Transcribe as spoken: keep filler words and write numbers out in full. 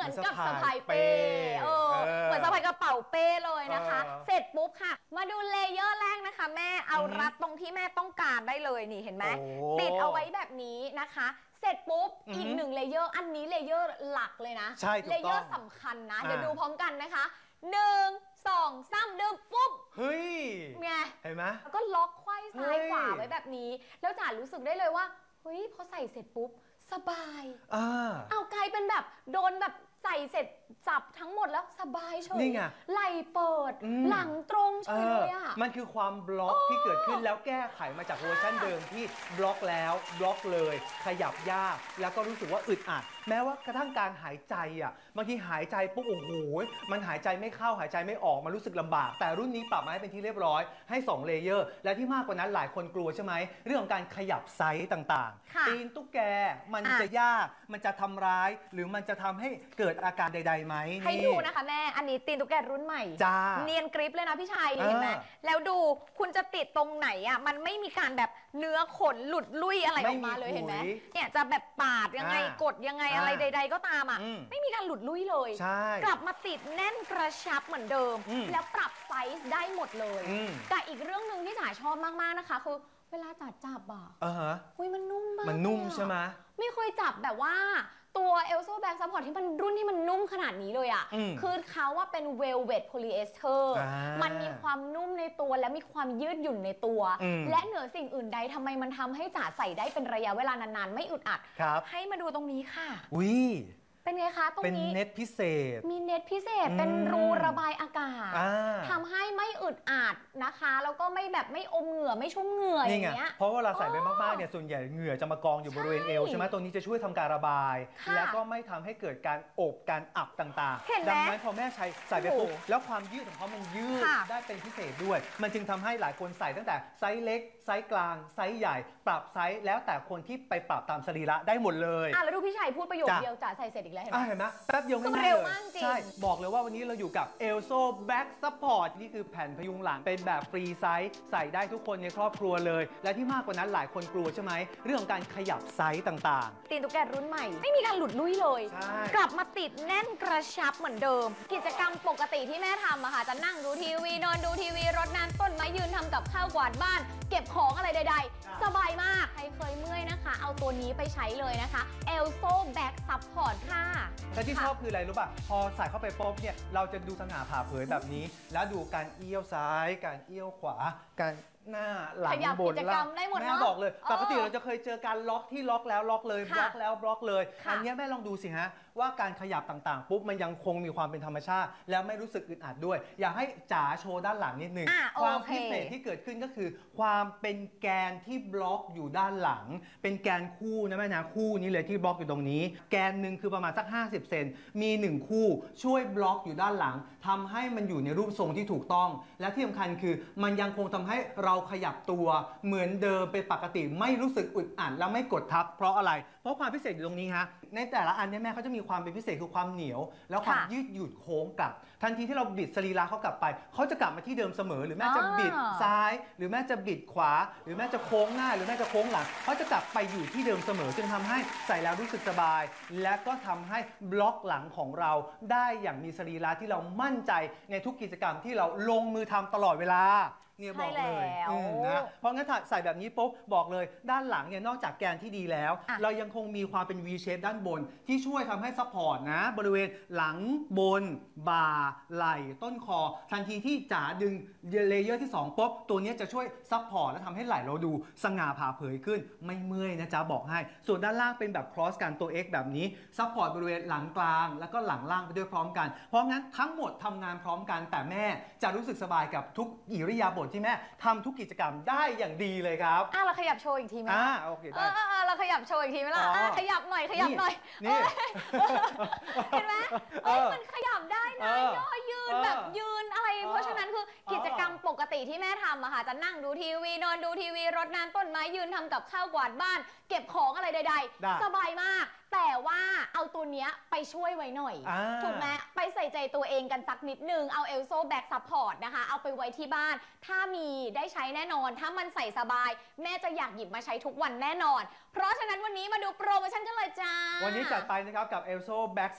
มือนกับสะพายเป้เออเหมือนสะพายกระเป๋าเป้เลยนะคะเสร็จปุ๊บค่ะมาดูเลเยอร์แรกนะคะแม่เอารัดตรงที่แม่ต้องการได้เลยนี่เห็นไหมติดเอาไว้แบบนี้นะคะเสร็จปุ๊บอีกหนึ่งเลเยอร์อันนี้เลเยอร์หลักเลยนะเลเยอร์สำคัญนะเดี๋ยวดูพร้อมกันนะคะหนึ่งสองสามดึงปุ๊บเฮ้ยไงเห็นไหมแล้วก็ล็อกไขว้ซ้ายขวาไว้แบบนี้แล้วจ๋ารู้สึกได้เลยว่าเฮ้ยพอใส่เสร็จปุ๊บสบายอ่าเอากลายเป็นแบบโดนแบบใส่เสร็จจับทั้งหมดแล้วสบายเฉยนี่ไงไหล่เปิดหลังตรงเฉยเลยอ่ะมันคือความบล็อกที่เกิดขึ้นแล้วแก้ไขมาจากเวอร์ชันเดิมที่บล็อกแล้วบล็อกเลยขยับยากแล้วก็รู้สึกว่าอึดอัดแม้ว่ากระทั่งการหายใจอ่ะบางทีหายใจปุ๊บโอ้โหมันหายใจไม่เข้าหายใจไม่ออกมันรู้สึกลำบากแต่รุ่นนี้ปรับมาให้เป็นที่เรียบร้อยให้สองเลเยอร์และที่มากกว่านั้นหลายคนกลัวใช่ไหมเรื่องของการขยับไซส์ต่างๆตีนตุ๊กแกมันจะยากมันจะทำร้ายหรือมันจะทำให้เกิดอาการใดๆไหมให้ดูนะคะแม่อันนี้ตีนตุ๊กแกรุ่นใหม่จ้าเนียนกริปเลยนะพี่ชัยเห็นไหมแล้วดูคุณจะติดตรงไหนอ่ะมันไม่มีการแบบเนื้อขนหลุดลุ่ยอะไรออกมาเลยเห็นไหมเนี่ยจะแบบปาดยังไงกดยังไงอะไรใดๆก็ตามอ่ะไม่มีการหลุดลุ่ยเลยกลับมาติดแน่นกระชับเหมือนเดิมแล้วปรับไซส์ได้หมดเลยแต่อีกเรื่องหนึ่งที่จ๋าชอบมากๆนะคะคือเวลาจ๋าจับอ่ะอุ้ยมันนุ่มมากมันนุ่มใช่ไหมไม่เคยจับแบบว่าตัวเอลโซแบ็กซัพพอร์ตที่มันรุ่นที่มันนุ่มขนาดนี้เลยอ่ะคือเขาว่าเป็นเวลเวทโพลีเอสเตอร์มันมีความนุ่มในตัวและมีความยืดหยุ่นในตัวและเหนือสิ่งอื่นใดทำไมมันทำให้จ๋าใส่ได้เป็นระยะเวลานานๆไม่อึดอัดให้มาดูตรงนี้ค่ะอุ้ยเป็นไงคะตรงนี้เป็นเน็ตพิเศษมีเน็ตพิเศษเป็นรูระบายอากาศทำให้ไม่อึดอัดนะคะแล้วก็ไม่แบบไม่อมเหงื่อไม่ชุ่มเหงื่ออย่างเงี้ยเพราะเวลาใส่ไปมากๆเนี่ยส่วนใหญ่เหงื่อจะมากองอยู่บริเวณเอวใช่ไหมตรงนี้จะช่วยทำการระบายแล้วก็ไม่ทำให้เกิดการอบการอับต่างๆดังนั้นพอแม่ใช้ใส่ไปปุ๊บแล้วความยืดของเขามันยืดได้เป็นพิเศษด้วยมันจึงทำให้หลายคนใส่ตั้งแต่ไซส์เล็กไซส์กลางไซส์ใหญ่ปรับไซส์แล้วแต่คนที่ไปปรับตามสรีระได้หมดเลยอ่ะแล้วดูพี่ชัยพูดประโยคเดียวจ๋าใส่เสร็จอีกแล้วเห็นไหมแป๊บเดียวไม่ได้เลยใช่บอกเลยว่าวันนี้เราอยู่กับ เอลโซ Back Support นี่คือแผ่นพยุงหลังเป็นแบบฟรีไซส์ใส่ได้ทุกคนในครอบครัวเลยและที่มากกว่านั้นหลายคนกลัวใช่ไหมเรื่องของการขยับไซส์ต่างๆตีนตุ๊กแกรุ่นใหม่ไม่มีการหลุดลุ่ยเลยกลับมาติดแน่นกระชับเหมือนเดิมกิจกรรมปกติที่แม่ทำอะค่ะจะนั่งดูทีวีนอนดูทีวีรดน้ำต้นไม้ยืนทำกับข้าวกวาดบ้านเก็บของอะไรใดๆสบายมากใครเคยเมื่อยนะคะเอาตัวนี้ไปใช้เลยนะคะ เอลโซ Back Support ค่ะและที่ชอบคืออะไรรู้ป่ะพอใส่เข้าไปปุ๊บเนี่ยเราจะดูสง่าผ่าเผยแบบนี้แล้วดูการเอี้ยวซ้ายการเอี้ยวขวาการหน้าหลังบนล่างแม่บอกเลยปกติเราจะเคยเจอการล็อกที่ล็อกแล้วล็อกเลยบล็อกแล้วบล็อกเลยอันนี้แม่ลองดูสิฮะว่าการขยับต่างๆปุ๊บมันยังคงมีความเป็นธรรมชาติแล้วไม่รู้สึกอึดอัดด้วยอยากให้จ๋าโชว์ด้านหลังนิดนึงความพิเศษที่เกิดขึ้นก็คือความเป็นแกนที่บล็อกอยู่ด้านหลังเป็นแกนคู่นะแม่นะคู่นี้เลยที่บล็อกอยู่ตรงนี้แกนหนึ่งคือประมาณสักห้าสิบเซนมีหนึ่งคู่ช่วยบล็อกอยู่ด้านหลังทำให้มันอยู่ในรูปทรงที่ถูกต้องและที่สำคัญคือมันยังคงทำให้เราขยับตัวเหมือนเดิมเป็นปกติไม่รู้สึกอึดอัดแล้วไม่กดทับเพราะอะไรเพราะความพิเศษอยู่ตรงนี้ฮะในแต่ละอันเนี่ยแม่เขาจะมีความเป็นพิเศษคือความเหนียวแล้วความยืดหยุ่นโค้งกลับทันทีที่เราบิดสรีระเขากลับไปเขาจะกลับมาที่เดิมเสมอหรือแม่จะบิดซ้ายหรือแม่จะบิดขวาหรือแม่จะโค้งหน้าหรือแม่จะโค้งหลังเขาจะกลับไปอยู่ที่เดิมเสมอจึงทำให้ใส่แล้วรู้สึกสบายและก็ทำให้บล็อกหลังของเราได้อย่างมีสรีระที่เรามั่นใจในทุกกิจกรรมที่เราลงมือทำตลอดเวลาเนี่ยบอกเลยนะเพราะงั้นถ้าใส่แบบนี้ปุ๊บบอกเลยด้านหลังเนี่ยนอกจากแกนที่ดีแล้วเรายังคงมีความเป็น V shape ด้านบนที่ช่วยทำให้ซัพพอร์ตนะบริเวณหลังบนบ่าไหล่ต้นคอทันทีที่จ๋าดึงเลเยอร์ที่สองปุ๊บตัวนี้จะช่วยซัพพอร์ตและทำให้ไหล่เราดูสง่าผ่าเผยขึ้นไม่เมื่อยนะจ๊ะบอกให้ส่วนด้านล่างเป็นแบบ cross กันตัว X แบบนี้ซัพพอร์ตบริเวณหลังกลางแล้วก็หลังล่างไปด้วยพร้อมกันเพราะงั้นทั้งหมดทำงานพร้อมกันแต่แม่จะรู้สึกสบายกับทุกอิริยาบถที่แม่ทำทุกกิจกรรมได้อย่างดีเลยครับอ่ะเราขยับโชว์อีกทีไหมอ่าโอเคได้อ่าเราขยับโชว์อีกทีไหมล่ะขยับหน่อยขยับหน่อยนี่เห็นไหมเอ้ยมันขยับได้นะย่อยืนแบบยืนอะไรเพราะฉะนั้นคือกิจกรรมปกติที่แม่ทำอะค่ะจะนั่งดูทีวีนอนดูทีวีรดน้ำต้นไม้ยืนทำกับข้าวกวาดบ้านเก็บของอะไรใดๆสบายมากแต่ว่าเอาตัวเนี้ยไปช่วยไว้หน่อยถูกไหมไปใส่ใจตัวเองกันสักนิดนึงเอา เอลโซ Back Support นะคะเอาไปไว้ที่บ้านถ้ามีได้ใช้แน่นอนถ้ามันใส่สบายแม่จะอยากหยิบมาใช้ทุกวันแน่นอนเพราะฉะนั้นวันนี้มาดูโปรโมชั่นกันเลยจ้าวันนี้จัดไปนะครับกับ เอลโซ Back